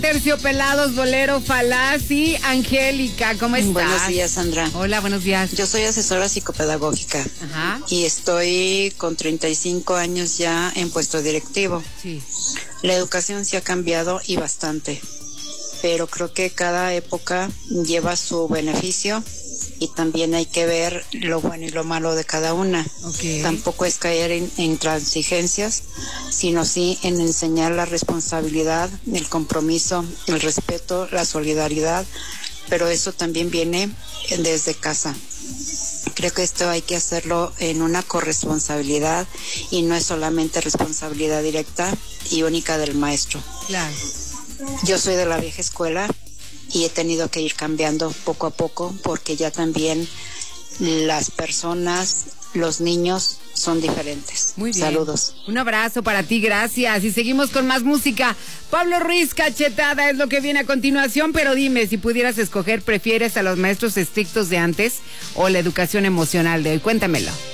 Terciopelados, Bolero, Falaz y Angélica, ¿cómo estás? Buenos días, Sandra. Hola, buenos días. Yo soy asesora psicopedagógica. Ajá. Y estoy con 35 años ya en puesto directivo. Sí. La educación sí ha cambiado y bastante, pero creo que cada época lleva su beneficio y también hay que ver lo bueno y lo malo de cada una. Okay. Tampoco es caer en transigencias, sino sí en enseñar la responsabilidad, el compromiso, el respeto, la solidaridad, pero eso también viene desde casa. Creo que esto hay que hacerlo en una corresponsabilidad y no es solamente responsabilidad directa y única del maestro. Claro. Yo soy de la vieja escuela y he tenido que ir cambiando poco a poco porque ya también las personas, los niños son diferentes. Muy bien. Saludos. Un abrazo para ti, gracias. Y seguimos con más música. Pablo Ruiz, Cachetada es lo que viene a continuación, pero dime, si pudieras escoger, ¿prefieres a los maestros estrictos de antes o la educación emocional de hoy? Cuéntamelo.